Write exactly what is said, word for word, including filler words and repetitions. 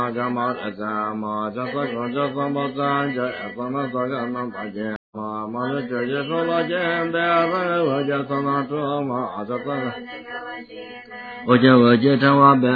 伽玛达伽玛伽萨嘎伽萨玛赞伽萨那萨伽那巴伽玛玛的伽伽说罗伽达巴我伽萨那卓玛阿伽萨我伽我伽禅瓦贝